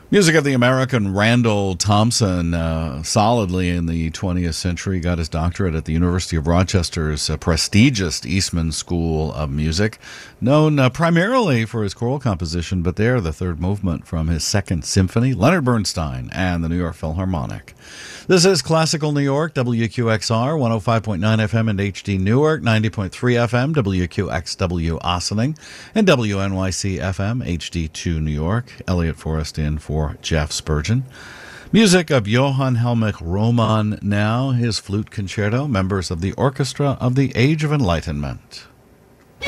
Music of the American Randall Thompson, solidly in the 20th century, got his doctorate at the University of Rochester's prestigious Eastman School of Music, known primarily for his choral composition, but there, the third movement from his Second Symphony, Leonard Bernstein, and the New York Philharmonic. This is Classical New York, WQXR, 105.9 FM in HD Newark, 90.3 FM, WQXW Ossining, and WNYC FM, HD2 New York. Elliot Forrest in for Jeff Spurgeon. Music of Johann Helmich Roman now, his flute concerto, members of the Orchestra of the Age of Enlightenment.